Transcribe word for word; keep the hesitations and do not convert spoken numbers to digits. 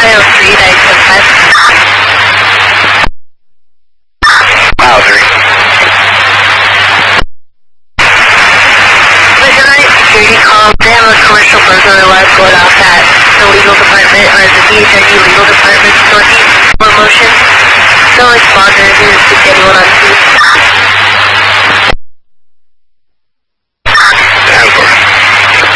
oh three nine seven five. Mile three. Vigilante security call. They have a commercial burglar alarm going off at the legal department, or the D H I U legal department.